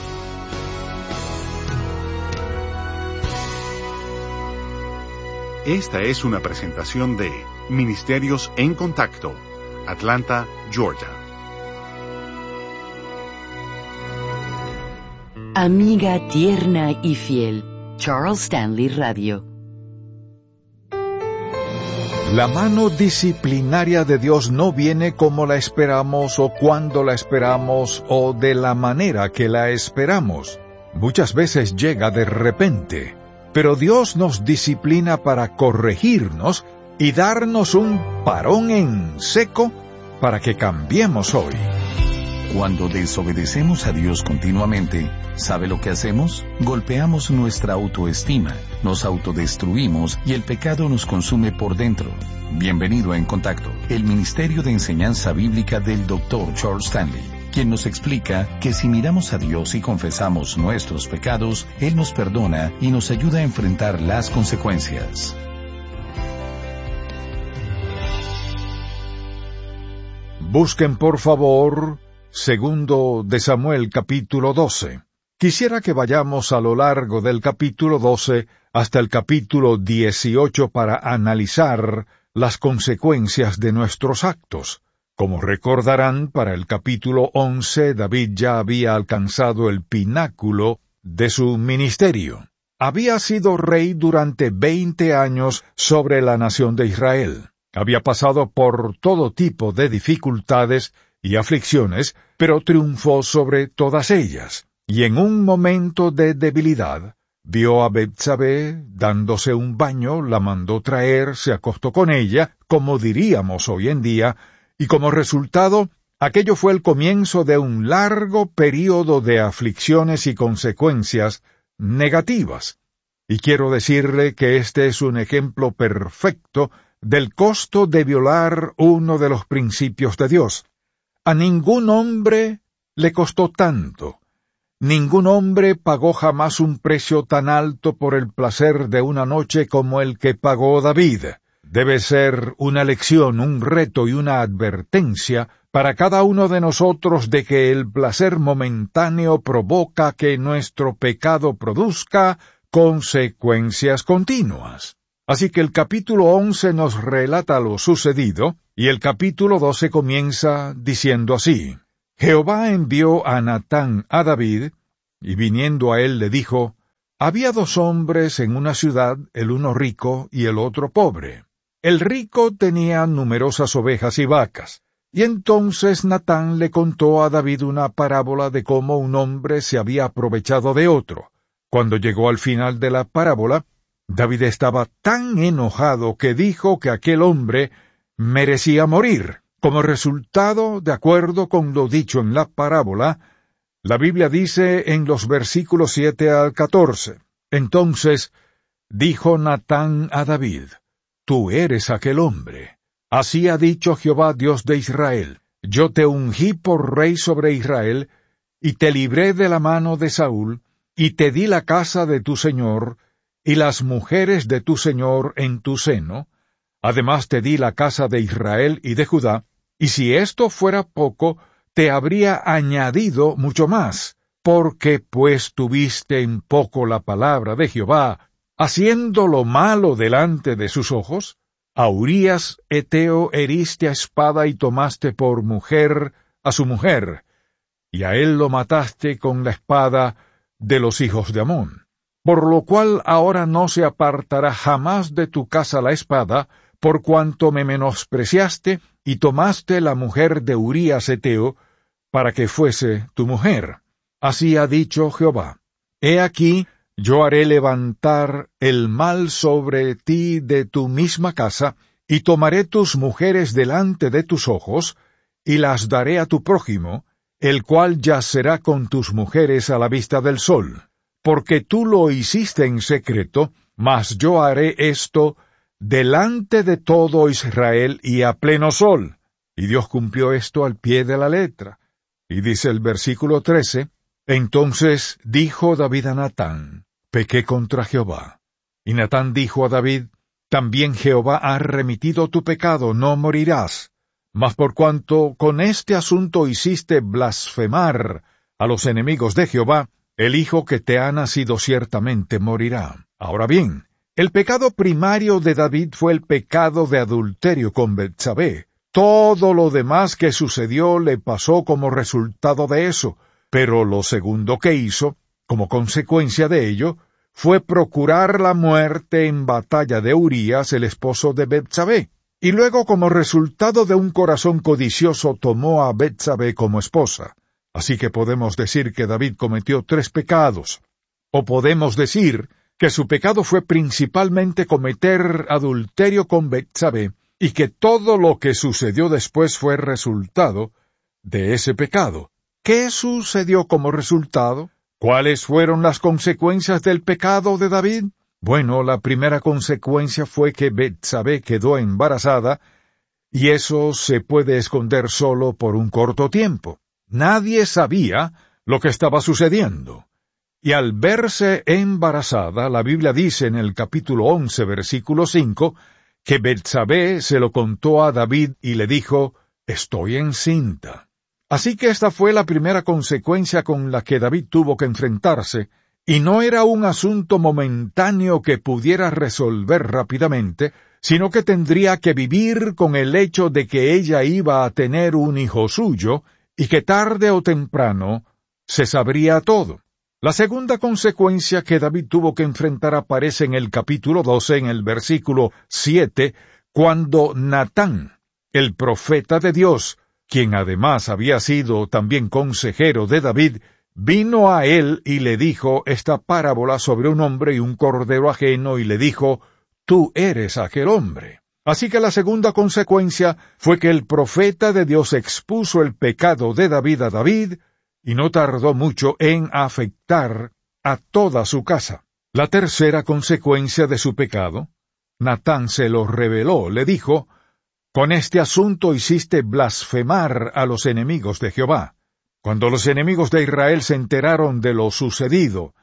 Esta es una presentación de Ministerios en Contacto, Atlanta, Georgia. Amiga tierna y fiel, Charles Stanley Radio. La mano disciplinaria de Dios no viene como la esperamos o cuando la esperamos o de la manera que la esperamos. Muchas veces llega de repente. Pero Dios nos disciplina para corregirnos y darnos un parón en seco para que cambiemos hoy. Cuando desobedecemos a Dios continuamente, ¿sabe lo que hacemos? Golpeamos nuestra autoestima, nos autodestruimos y el pecado nos consume por dentro. Bienvenido a En Contacto, el Ministerio de Enseñanza Bíblica del Dr. Charles Stanley, quien nos explica que si miramos a Dios y confesamos nuestros pecados, Él nos perdona y nos ayuda a enfrentar las consecuencias. Busquen por favor 2 de Samuel capítulo 12. Quisiera que vayamos a lo largo del capítulo 12 hasta el capítulo 18 para analizar las consecuencias de nuestros actos. Como recordarán, para el capítulo 11 David ya había alcanzado el pináculo de su ministerio. Había sido rey durante 20 años sobre la nación de Israel. Había pasado por todo tipo de dificultades y aflicciones, pero triunfó sobre todas ellas. Y en un momento de debilidad, vio a Betsabé dándose un baño, la mandó traer, se acostó con ella, como diríamos hoy en día, y como resultado, aquello fue el comienzo de un largo período de aflicciones y consecuencias negativas. Y quiero decirle que este es un ejemplo perfecto del costo de violar uno de los principios de Dios. A ningún hombre le costó tanto. Ningún hombre pagó jamás un precio tan alto por el placer de una noche como el que pagó David. debe ser una lección, un reto y una advertencia para cada uno de nosotros de que el placer momentáneo provoca que nuestro pecado produzca consecuencias continuas. Así que el capítulo 11 nos relata lo sucedido, y el capítulo 12 comienza diciendo así: Jehová envió a Natán a David, y viniendo a él le dijo: Había 2 hombres en una ciudad, el uno rico y el otro pobre. El rico tenía numerosas ovejas y vacas, y entonces Natán le contó a David una parábola de cómo un hombre se había aprovechado de otro. Cuando llegó al final de la parábola, David estaba tan enojado que dijo que aquel hombre merecía morir. Como resultado, de acuerdo con lo dicho en la parábola, la Biblia dice en los versículos 7 al 14, Entonces dijo Natán a David: Tú eres aquel hombre. Así ha dicho Jehová Dios de Israel: Yo te ungí por rey sobre Israel, y te libré de la mano de Saúl, y te di la casa de tu señor, y las mujeres de tu señor en tu seno. Además te di la casa de Israel y de Judá, y si esto fuera poco, te habría añadido mucho más, porque pues tuviste en poco la palabra de Jehová, haciendo lo malo delante de sus ojos. A Urías Heteo heriste a espada y tomaste por mujer a su mujer, y a él lo mataste con la espada de los hijos de Amón. Por lo cual ahora no se apartará jamás de tu casa la espada, por cuanto me menospreciaste y tomaste la mujer de Urías Heteo, para que fuese tu mujer. Así ha dicho Jehová: He aquí, yo haré levantar el mal sobre ti de tu misma casa, y tomaré tus mujeres delante de tus ojos, y las daré a tu prójimo, el cual yacerá con tus mujeres a la vista del sol. Porque tú lo hiciste en secreto, mas yo haré esto delante de todo Israel y a pleno sol. Y Dios cumplió esto al pie de la letra. Y dice el versículo 13, Entonces dijo David a Natán: Pequé contra Jehová. Y Natán dijo a David: También Jehová ha remitido tu pecado, no morirás. Mas por cuanto con este asunto hiciste blasfemar a los enemigos de Jehová, el hijo que te ha nacido ciertamente morirá. Ahora bien, el pecado primario de David fue el pecado de adulterio con Betsabé. Todo lo demás que sucedió le pasó como resultado de eso, pero lo segundo que hizo, como consecuencia de ello, fue procurar la muerte en batalla de Urías, el esposo de Betsabé. Y luego, como resultado de un corazón codicioso, tomó a Betsabé como esposa. Así que podemos decir que David cometió 3 pecados. O podemos decir que su pecado fue principalmente cometer adulterio con Betsabé, y que todo lo que sucedió después fue resultado de ese pecado. ¿Qué sucedió como resultado? ¿Cuáles fueron las consecuencias del pecado de David? Bueno, la primera consecuencia fue que Betsabé quedó embarazada, y eso se puede esconder solo por un corto tiempo. Nadie sabía lo que estaba sucediendo. Y al verse embarazada, la Biblia dice en el capítulo 11, versículo 5, que Betsabé se lo contó a David y le dijo: Estoy encinta. Así que esta fue la primera consecuencia con la que David tuvo que enfrentarse, y no era un asunto momentáneo que pudiera resolver rápidamente, sino que tendría que vivir con el hecho de que ella iba a tener un hijo suyo, y que tarde o temprano se sabría todo. La segunda consecuencia que David tuvo que enfrentar aparece en el capítulo 12, en el versículo 7, cuando Natán, el profeta de Dios, quien además había sido también consejero de David, vino a él y le dijo esta parábola sobre un hombre y un cordero ajeno, y le dijo: Tú eres aquel hombre. Así que la segunda consecuencia fue que el profeta de Dios expuso el pecado de David a David, y no tardó mucho en afectar a toda su casa. La tercera consecuencia de su pecado, Natán se lo reveló, le dijo: Con este asunto hiciste blasfemar a los enemigos de Jehová. Cuando los enemigos de Israel se enteraron de lo sucedido,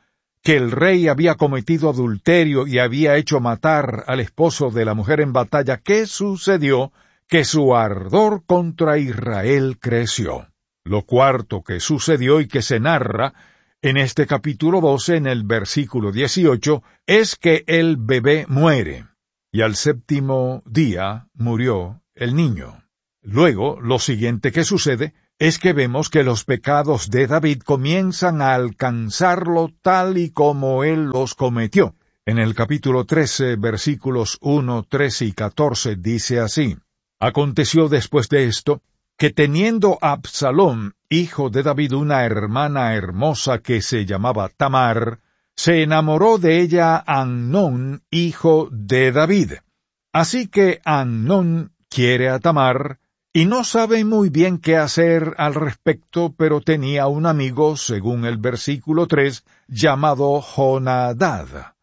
que el rey había cometido adulterio y había hecho matar al esposo de la mujer en batalla, ¿qué sucedió? Que su ardor contra Israel creció. Lo cuarto que sucedió y que se narra en este capítulo 12, en el versículo 18, es que el bebé muere, y al séptimo día murió el niño. Luego, lo siguiente que sucede es que vemos que los pecados de David comienzan a alcanzarlo tal y como él los cometió. En el capítulo 13, versículos 1, 13 y 14, dice así: Aconteció después de esto, que teniendo Absalón, hijo de David, una hermana hermosa que se llamaba Tamar, se enamoró de ella Amnón, hijo de David. Así que Amnón quiere a Tamar, y no sabe muy bien qué hacer al respecto, pero tenía un amigo, según el versículo 3, llamado Jonadab.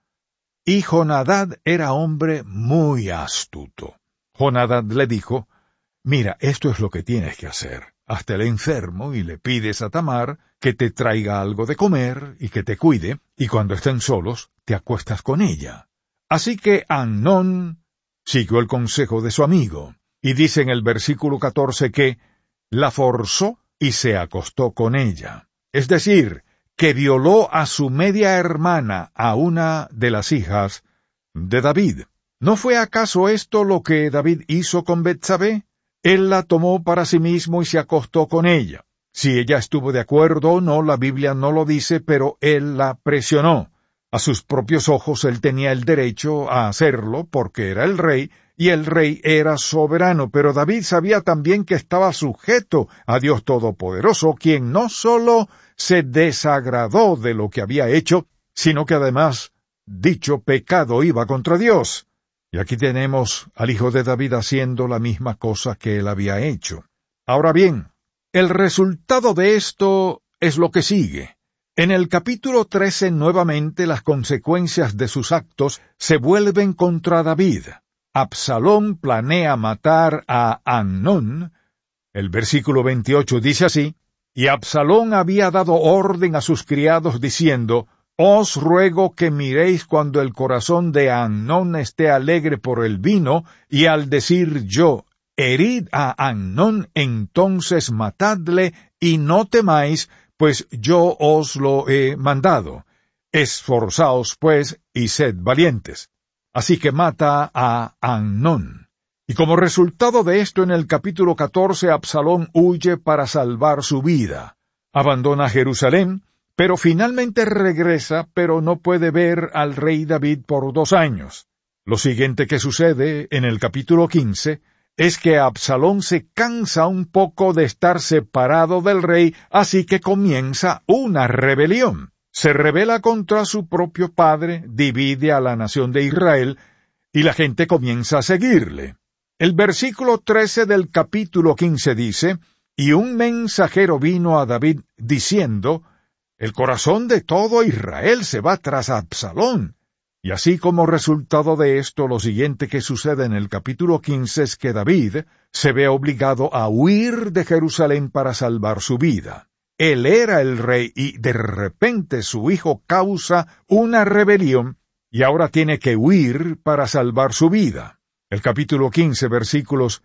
Y Jonadab era hombre muy astuto. Jonadab le dijo: Mira, esto es lo que tienes que hacer. Hazte el enfermo y le pides a Tamar que te traiga algo de comer y que te cuide, y cuando estén solos, te acuestas con ella. Así que Amnón siguió el consejo de su amigo, y dice en el versículo 14 que la forzó y se acostó con ella. Es decir, que violó a su media hermana, a una de las hijas de David. ¿No fue acaso esto lo que David hizo con Betsabé? Él la tomó para sí mismo y se acostó con ella. Si ella estuvo de acuerdo o no, la Biblia no lo dice, pero él la presionó. A sus propios ojos él tenía el derecho a hacerlo porque era el rey, y el rey era soberano, pero David sabía también que estaba sujeto a Dios Todopoderoso, quien no solo se desagradó de lo que había hecho, sino que además dicho pecado iba contra Dios. Y aquí tenemos al hijo de David haciendo la misma cosa que él había hecho. Ahora bien, el resultado de esto es lo que sigue. En el capítulo 13 nuevamente las consecuencias de sus actos se vuelven contra David. Absalón planea matar a Amnón. El versículo 28 dice así: Y Absalón había dado orden a sus criados diciendo: Os ruego que miréis cuando el corazón de Amnón esté alegre por el vino, y al decir yo, herid a Amnón, entonces matadle, y no temáis, pues yo os lo he mandado. Esforzaos, pues, y sed valientes. Así que mata a Amnón. Y como resultado de esto, en el capítulo 14, Absalón huye para salvar su vida. Abandona Jerusalén, pero finalmente regresa, pero no puede ver al rey David por 2 años. Lo siguiente que sucede en el capítulo 15 es que Absalón se cansa un poco de estar separado del rey, así que comienza una rebelión. Se rebela contra su propio padre, divide a la nación de Israel, y la gente comienza a seguirle. El versículo 13 del capítulo 15 dice: Y un mensajero vino a David diciendo: El corazón de todo Israel se va tras Absalón. Y así como resultado de esto, lo siguiente que sucede en el capítulo 15 es que David se ve obligado a huir de Jerusalén para salvar su vida. Él era el rey y de repente su hijo causa una rebelión y ahora tiene que huir para salvar su vida. El capítulo 15, versículos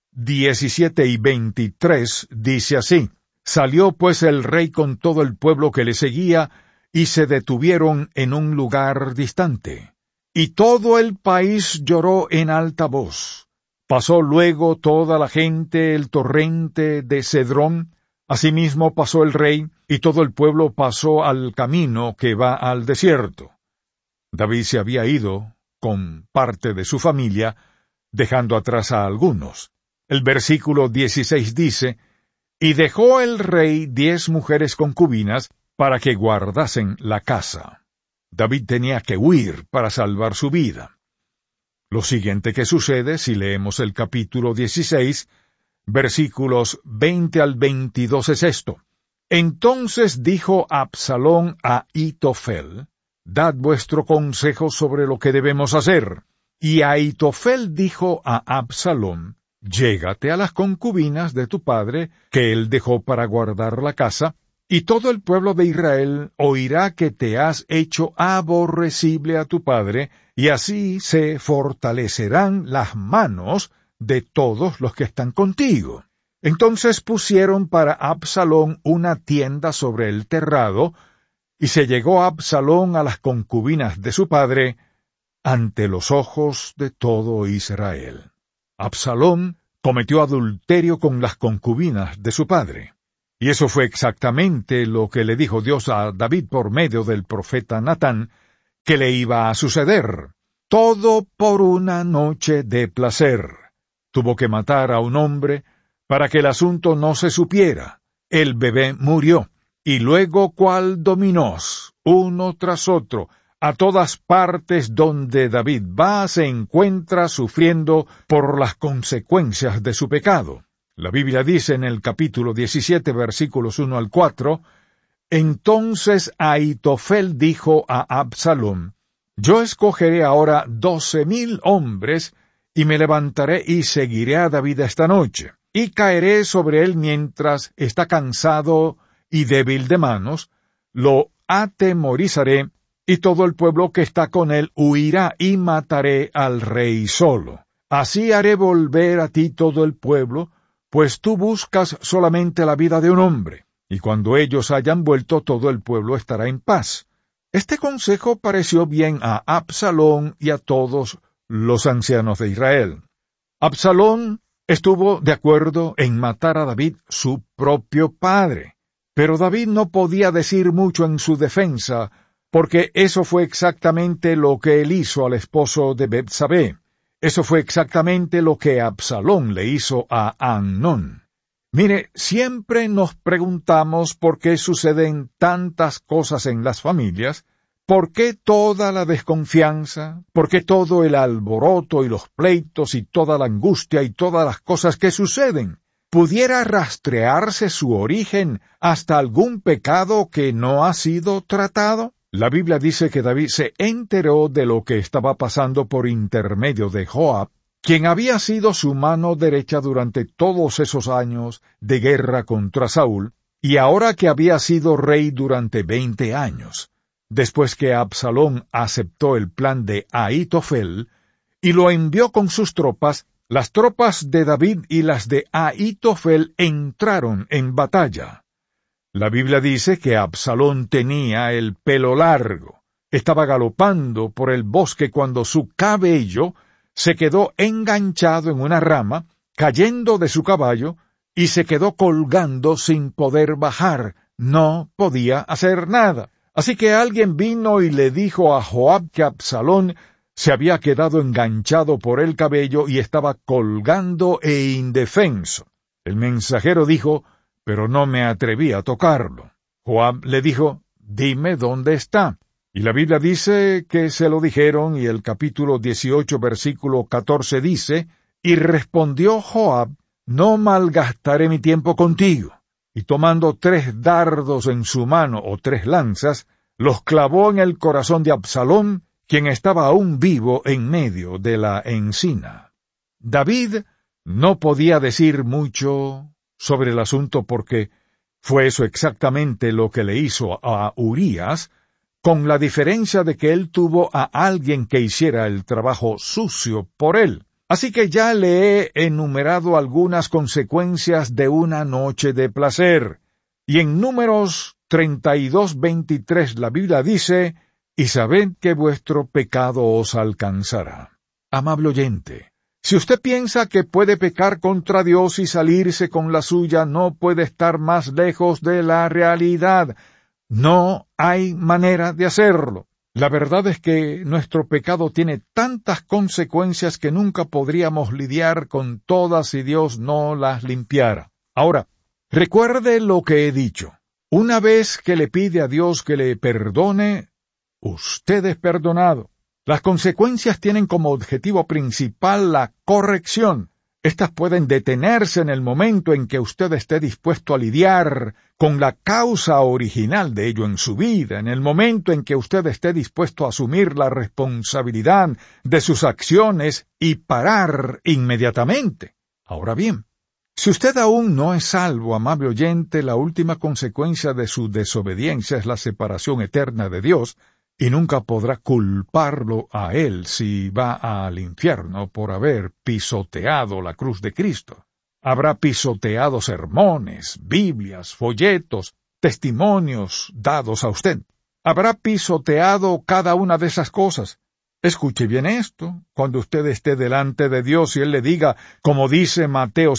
17 y 23 dice así: Salió pues el rey con todo el pueblo que le seguía, y se detuvieron en un lugar distante. Y todo el país lloró en alta voz. Pasó luego toda la gente el torrente de Cedrón. Asimismo pasó el rey, y todo el pueblo pasó al camino que va al desierto. David se había ido con parte de su familia, dejando atrás a algunos. El versículo 16 dice: Y dejó el rey 10 mujeres concubinas para que guardasen la casa. David tenía que huir para salvar su vida. Lo siguiente que sucede, si leemos el capítulo 16, versículos 20 al 22, es esto: Entonces dijo Absalón a Ahitofel: Dad vuestro consejo sobre lo que debemos hacer. Y Ahitofel dijo a Absalón: Llégate a las concubinas de tu padre, que él dejó para guardar la casa, Y todo el pueblo de Israel oirá que te has hecho aborrecible a tu padre, y así se fortalecerán las manos de todos los que están contigo. Entonces pusieron para Absalón una tienda sobre el terrado, y se llegó Absalón a las concubinas de su padre, ante los ojos de todo Israel. Absalón cometió adulterio con las concubinas de su padre. Y eso fue exactamente lo que le dijo Dios a David por medio del profeta Natán, que le iba a suceder. Todo por una noche de placer. Tuvo que matar a un hombre para que el asunto no se supiera. El bebé murió. Y luego cual dominós, uno tras otro, a todas partes donde David va se encuentra sufriendo por las consecuencias de su pecado. La Biblia dice en el capítulo 17, versículos 1 al 4, Entonces Ahitofel dijo a Absalón, Yo escogeré ahora 12,000 hombres, y me levantaré y seguiré a David esta noche, y caeré sobre él mientras está cansado y débil de manos, lo atemorizaré, y todo el pueblo que está con él huirá, y mataré al rey solo. Así haré volver a ti todo el pueblo, pues tú buscas solamente la vida de un hombre, y cuando ellos hayan vuelto todo el pueblo estará en paz. Este consejo pareció bien a Absalón y a todos los ancianos de Israel. Absalón estuvo de acuerdo en matar a David, su propio padre, pero David no podía decir mucho en su defensa, porque eso fue exactamente lo que él hizo al esposo de Betsabé. Eso fue exactamente lo que Absalón le hizo a Amnón. Mire, siempre nos preguntamos por qué suceden tantas cosas en las familias, por qué toda la desconfianza, por qué todo el alboroto y los pleitos y toda la angustia y todas las cosas que suceden. ¿Pudiera rastrearse su origen hasta algún pecado que no ha sido tratado? La Biblia dice que David se enteró de lo que estaba pasando por intermedio de Joab, quien había sido su mano derecha durante todos esos años de guerra contra Saúl, y ahora que había sido rey durante 20 años. Después que Absalón aceptó el plan de Ahitofel y lo envió con sus tropas, las tropas de David y las de Ahitofel entraron en batalla. La Biblia dice que Absalón tenía el pelo largo. Estaba galopando por el bosque cuando su cabello se quedó enganchado en una rama, cayendo de su caballo, y se quedó colgando sin poder bajar. No podía hacer nada. Así que alguien vino y le dijo a Joab que Absalón se había quedado enganchado por el cabello y estaba colgando e indefenso. El mensajero dijo, pero no me atreví a tocarlo. Joab le dijo, dime dónde está. Y la Biblia dice que se lo dijeron, y el capítulo 18, versículo 14 dice, y respondió Joab, no malgastaré mi tiempo contigo. Y tomando 3 dardos en su mano, o 3 lanzas, los clavó en el corazón de Absalón, quien estaba aún vivo en medio de la encina. David no podía decir mucho sobre el asunto porque fue eso exactamente lo que le hizo a Urías, con la diferencia de que él tuvo a alguien que hiciera el trabajo sucio por él. Así que ya le he enumerado algunas consecuencias de una noche de placer. Y en Números 32:23 la Biblia dice, y sabed que vuestro pecado os alcanzará. Amable oyente, si usted piensa que puede pecar contra Dios y salirse con la suya, no puede estar más lejos de la realidad. No hay manera de hacerlo. La verdad es que nuestro pecado tiene tantas consecuencias que nunca podríamos lidiar con todas si Dios no las limpiara. Ahora, recuerde lo que he dicho. Una vez que le pide a Dios que le perdone, usted es perdonado. Las consecuencias tienen como objetivo principal la corrección. Estas pueden detenerse en el momento en que usted esté dispuesto a lidiar con la causa original de ello en su vida, en el momento en que usted esté dispuesto a asumir la responsabilidad de sus acciones y parar inmediatamente. Ahora bien, Si usted aún no es salvo, amable oyente, la última consecuencia de su desobediencia es la separación eterna de Dios, y nunca podrá culparlo a Él si va al infierno por haber pisoteado la cruz de Cristo. Habrá pisoteado sermones, Biblias, folletos, testimonios dados a usted. Habrá pisoteado cada una de esas cosas. Escuche bien esto, cuando usted esté delante de Dios y Él le diga, como dice Mateo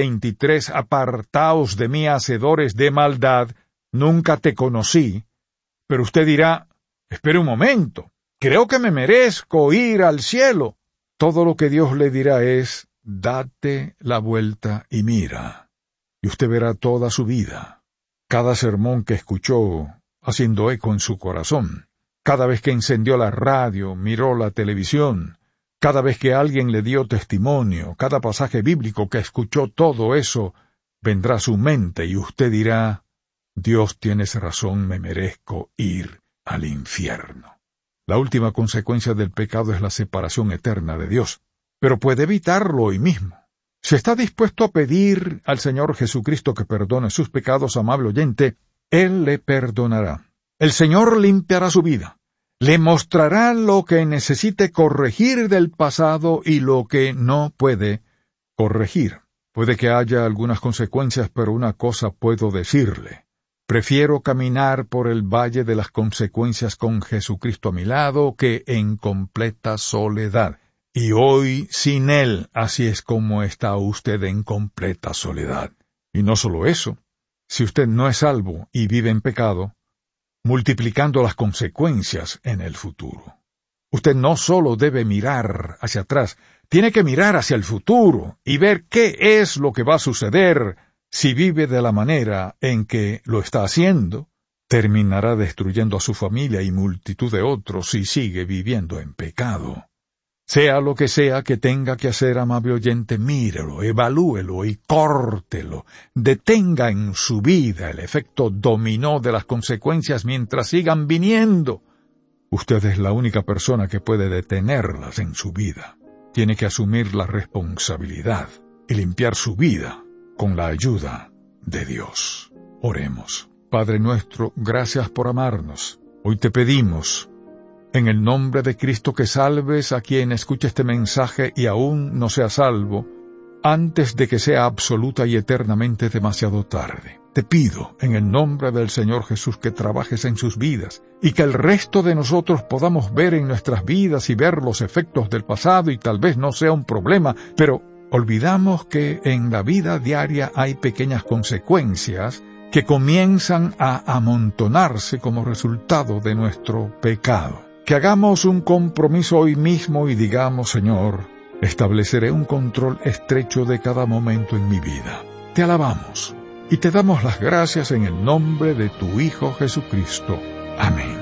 7:23, apartaos de mí, hacedores de maldad, nunca te conocí. Pero usted dirá, espere un momento, creo que me merezco ir al cielo. Todo lo que Dios le dirá es, date la vuelta y mira. Y usted verá toda su vida, cada sermón que escuchó, haciendo eco en su corazón. Cada vez que encendió la radio, miró la televisión, cada vez que alguien le dio testimonio, cada pasaje bíblico que escuchó, todo eso vendrá a su mente y usted dirá, Dios tienes razón, me merezco ir al infierno. La última consecuencia del pecado es la separación eterna de Dios, pero puede evitarlo hoy mismo. Si está dispuesto a pedir al Señor Jesucristo que perdone sus pecados, amable oyente, Él le perdonará. El Señor limpiará su vida. Le mostrará lo que necesite corregir del pasado y lo que no puede corregir. Puede que haya algunas consecuencias, pero una cosa puedo decirle. Prefiero caminar por el valle de las consecuencias con Jesucristo a mi lado que en completa soledad. Y hoy sin Él, así es como está usted en completa soledad. Y no solo eso, si usted no es salvo y vive en pecado, multiplicando las consecuencias en el futuro. Usted no solo debe mirar hacia atrás, tiene que mirar hacia el futuro y ver qué es lo que va a suceder si vive de la manera en que lo está haciendo. Terminará destruyendo a su familia y multitud de otros si sigue viviendo en pecado. Sea lo que sea que tenga que hacer, amable oyente, mírelo, evalúelo y córtelo. Detenga en su vida el efecto dominó de las consecuencias mientras sigan viniendo. Usted es la única persona que puede detenerlas en su vida. Tiene que asumir la responsabilidad y limpiar su vida con la ayuda de Dios. Oremos. Padre nuestro, gracias por amarnos. Hoy te pedimos, en el nombre de Cristo, que salves a quien escuche este mensaje y aún no sea salvo, antes de que sea absoluta y eternamente demasiado tarde. Te pido, en el nombre del Señor Jesús, que trabajes en sus vidas, y que el resto de nosotros podamos ver en nuestras vidas y ver los efectos del pasado, y tal vez no sea un problema, pero olvidamos que en la vida diaria hay pequeñas consecuencias que comienzan a amontonarse como resultado de nuestro pecado. Que hagamos un compromiso hoy mismo y digamos, Señor, estableceré un control estrecho de cada momento en mi vida. Te alabamos y te damos las gracias en el nombre de tu Hijo Jesucristo. Amén.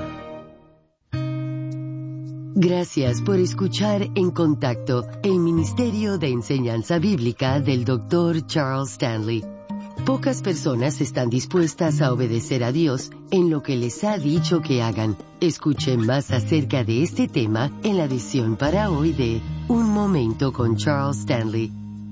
Gracias por escuchar En Contacto, el Ministerio de Enseñanza Bíblica del Dr. Charles Stanley. Pocas personas están dispuestas a obedecer a Dios en lo que les ha dicho que hagan. Escuchen más acerca de este tema en la edición para hoy de Un Momento con Charles Stanley.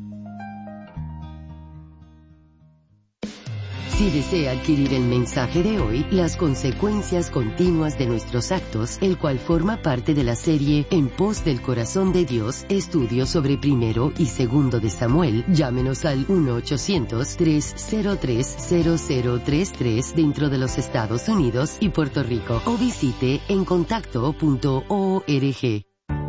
Si desea adquirir el mensaje de hoy, Las consecuencias continuas de nuestros actos, el cual forma parte de la serie En pos del corazón de Dios, estudios sobre 1 y 2 de Samuel, llámenos al 1-800-303-0033 dentro de los Estados Unidos y Puerto Rico, o visite encontacto.org.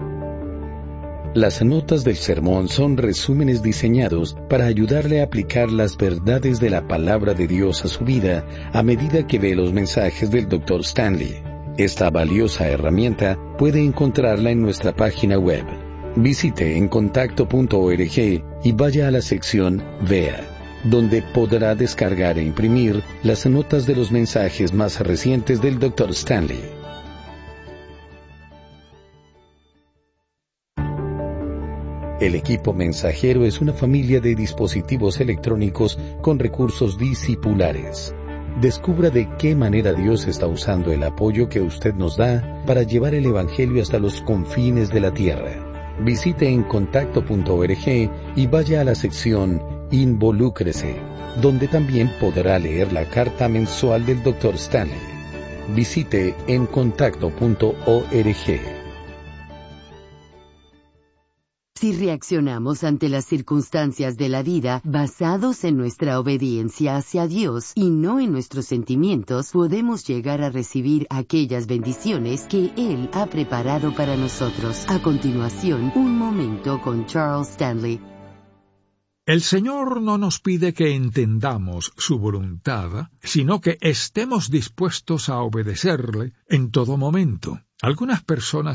Las notas del sermón son resúmenes diseñados para ayudarle a aplicar las verdades de la palabra de Dios a su vida a medida que ve los mensajes del Dr. Stanley. Esta valiosa herramienta puede encontrarla en nuestra página web. Visite encontacto.org y vaya a la sección Vea, donde podrá descargar e imprimir las notas de los mensajes más recientes del Dr. Stanley. El equipo mensajero es una familia de dispositivos electrónicos con recursos discipulares. Descubra de qué manera Dios está usando el apoyo que usted nos da para llevar el Evangelio hasta los confines de la tierra. Visite encontacto.org y vaya a la sección Involúcrese, donde también podrá leer la carta mensual del Dr. Stanley. Visite encontacto.org. Si reaccionamos ante las circunstancias de la vida basados en nuestra obediencia hacia Dios y no en nuestros sentimientos, podemos llegar a recibir aquellas bendiciones que Él ha preparado para nosotros. A continuación, un momento con Charles Stanley. El Señor no nos pide que entendamos su voluntad, sino que estemos dispuestos a obedecerle en todo momento. Algunas personas